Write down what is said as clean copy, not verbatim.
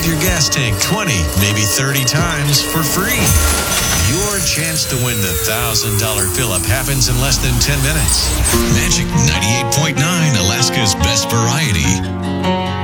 your gas tank 20, maybe 30 times for free. Your chance to win the $1,000 fill-up happens in less than 10 minutes. Magic 98.